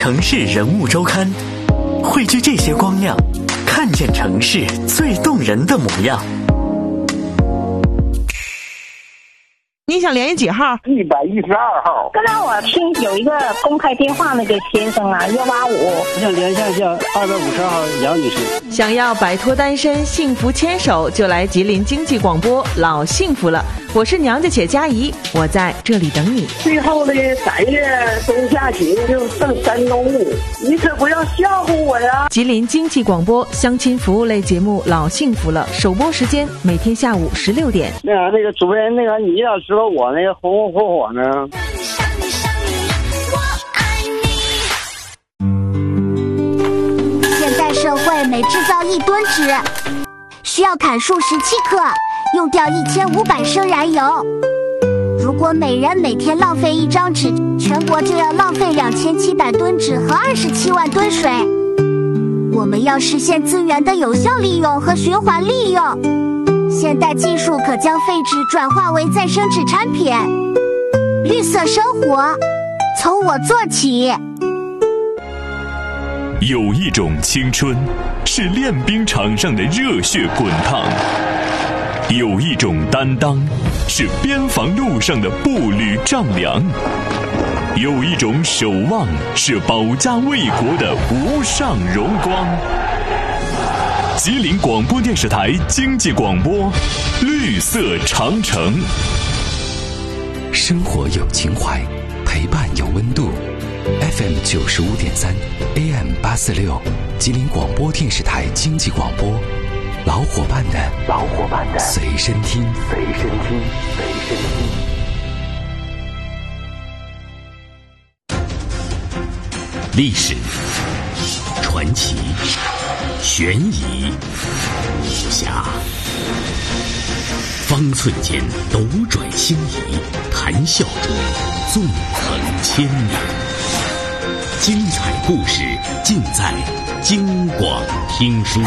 城市人物周刊，汇聚这些光亮，看见城市最动人的模样。 你想联系几号 ？112号。 刚才我听有一个公开电话，那个先生啊，185。 我想连线一下250号杨女士。 想要摆脱单身，幸福牵手，就来吉林经济广播，老幸福了。我是娘家且佳怡，我在这里等你。 最后的3月中下旬就剩3周，你可不要吓唬我呀！ 吉林经济广播相亲服务类节目《老幸福了》，首播时间每天下午16点。 那个主任，你要知道我那个红红火火呢。 现代社会每制造1吨纸，需要砍树17克，用掉1500升燃油。如果每人每天浪费1张纸，全国就要浪费2700吨纸和27万吨水。我们要实现资源的有效利用和循环利用。现代技术可将废纸转化为再生纸产品。绿色生活，从我做起。 有一种青春，是练兵场上的热血滚烫；有一种担当，是边防路上的步履丈量；有一种守望，是保家卫国的无上荣光。吉林广播电视台经济广播，绿色长城。 生活有情怀，陪伴有温度。FM 95.3 AM 846，吉林广播电视台经济广播，老伙伴的随身听。 历史、传奇、悬疑、武侠，方寸间斗转星移，谈笑中纵横千年。精彩故事尽在京广听书。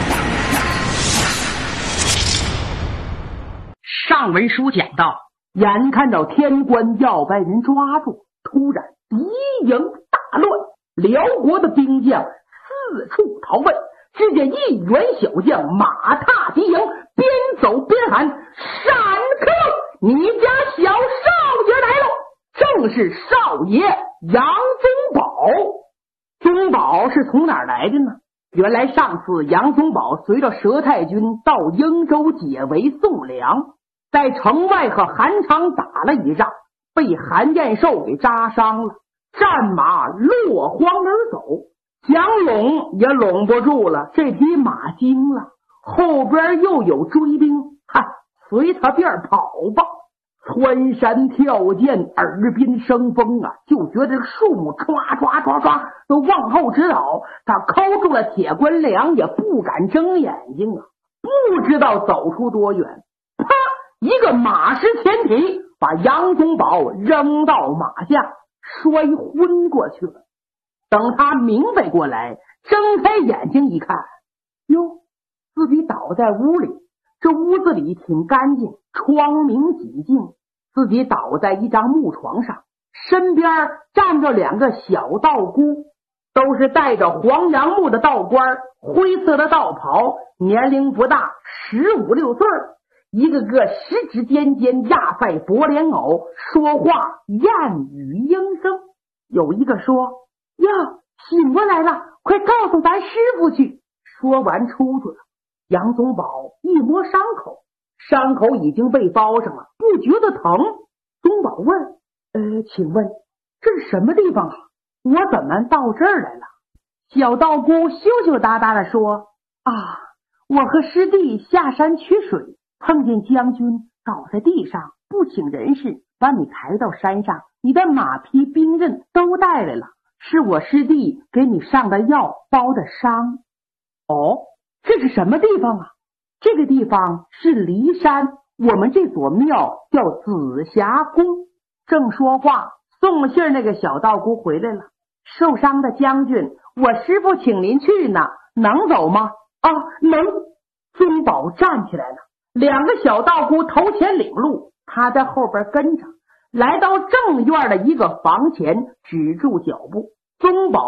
上文书讲到，眼看着天官要被人抓住，突然敌营大乱，辽国的兵将四处逃奔。只见一员小将马踏敌营，边走边喊：“闪客！你家小少爷来了！”正是少爷杨宗保。宗保是从哪儿来的呢？原来上次杨宗保随着佘太君到英州解围送粮，在城外和韩昌打了一仗，被韩彦寿给扎伤了，战马落荒而走，想拢也拢不住了，这匹马惊了，后边又有追兵，随他便跑吧。穿山跳涧，耳边生风啊，就觉得这个树木唰都往后直倒，他扣住了铁棺梁，也不敢睁眼睛啊，不知道走出多远，啪，一个马失前蹄，把杨宗保扔到马下，摔昏过去了。等他明白过来，睁开眼睛一看，哟，自己倒在屋里，这屋子里挺干净，窗明几净，自己倒在一张木床上，身边站着2个小道姑，都是戴着黄杨木的道冠，灰色的道袍，年龄不大，15、16岁，一个个十指尖尖，压在薄莲藕，说话燕语莺声。有一个说：“呀，醒过来了，快告诉咱师傅去。”说完出去了。杨宗保一摸伤口，伤口已经被包上了，不觉得疼。宗保问：“请问这是什么地方啊？我怎么到这儿来了？”小道姑羞羞答答地说：“啊，我和师弟下山取水，碰见将军倒在地上，不请人事，把你抬到山上，你的马匹兵刃都带来了，是我师弟给你上的药包的伤。”哦，这是什么地方啊？这个地方是骊山，我们这所庙叫紫霞宫。正说话，送信那个小道姑回来了。受伤的将军，我师傅请您去呢，能走吗？啊，能。宗保站起来了，2个小道姑头前领路，他在后边跟着，来到正院的一个房前，止住脚步。宗保